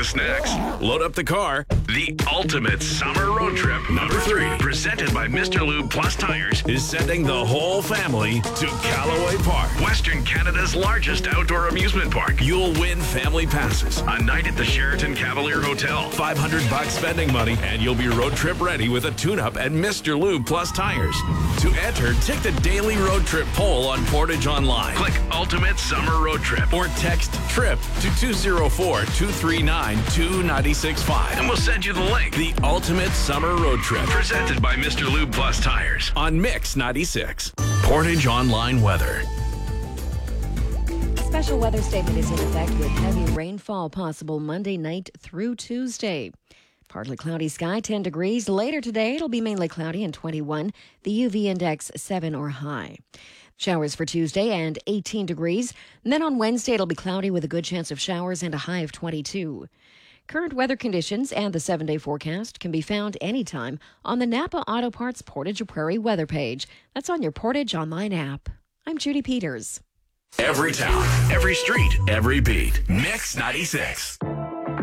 What's next? Load up the car. The ultimate summer road trip, number 3, presented by Mr. Lube Plus Tires, is sending the whole family to Callaway Park, Western Canada's largest outdoor amusement park. You'll win family passes, a night at the Sheraton Cavalier Hotel, $500 spending money, and you'll be road trip ready with a tune-up at Mr. Lube Plus Tires. To enter, take the daily road trip poll on Portage Online. Click Ultimate Summer Road Trip or text TRIP to 204-239-2965 and we'll send you the link. The Ultimate Summer Road Trip, presented by Mr. Lube Plus Tires on Mix 96. Portage Online weather. Special weather statement is in effect with heavy rainfall possible Monday night through Tuesday. Partly cloudy sky, 10 degrees. Later today, it'll be mainly cloudy and 21. The UV index 7 or high. Showers for Tuesday and 18 degrees. And then on Wednesday, it'll be cloudy with a good chance of showers and a high of 22. Current weather conditions and the 7-day forecast can be found anytime on the Napa Auto Parts Portage Prairie weather page. That's on your Portage Online app. I'm Judy Peters. Every town, every street, every beat. Mix 96.